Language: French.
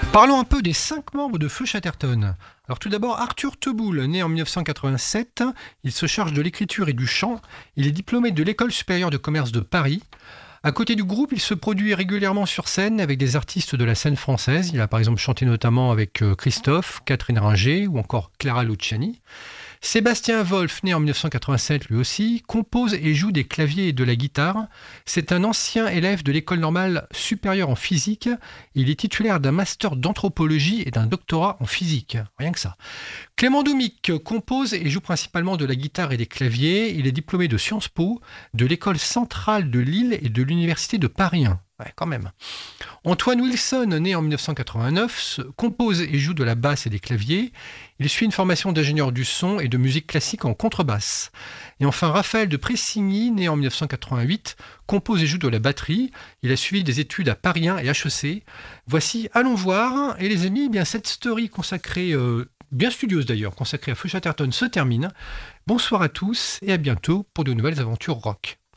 Parlons un peu des 5 membres de Feu Chatterton. Alors tout d'abord, Arthur Teboul, né en 1987, il se charge de l'écriture et du chant. Il est diplômé de l'École supérieure de commerce de Paris. À côté du groupe, il se produit régulièrement sur scène avec des artistes de la scène française. Il a par exemple chanté notamment avec Christophe, Catherine Ringer ou encore Clara Luciani. Sébastien Wolf, né en 1987 lui aussi, compose et joue des claviers et de la guitare. C'est un ancien élève de l'École normale supérieure en physique. Il est titulaire d'un master d'anthropologie et d'un doctorat en physique. Rien que ça. Clément Doumic compose et joue principalement de la guitare et des claviers. Il est diplômé de Sciences Po, de l'École centrale de Lille et de l'Université de Paris 1. Ouais, quand même. Antoine Wilson, né en 1989, compose et joue de la basse et des claviers. Il suit une formation d'ingénieur du son et de musique classique en contrebasse. Et enfin, Raphaël de Pressigny, né en 1988, compose et joue de la batterie. Il a suivi des études à Paris 1 et HEC. Voici Allons voir. Et les amis, eh bien cette story consacrée, bien studieuse d'ailleurs, consacrée à Feu Chatterton se termine. Bonsoir à tous et à bientôt pour de nouvelles aventures rock.